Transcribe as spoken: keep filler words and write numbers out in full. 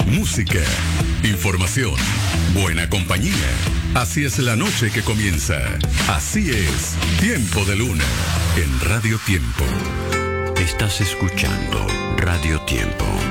música, información, buena compañía. Así es la noche que comienza. Así es Tiempo de Luna en Radio Tiempo. Estás escuchando Radio Tiempo.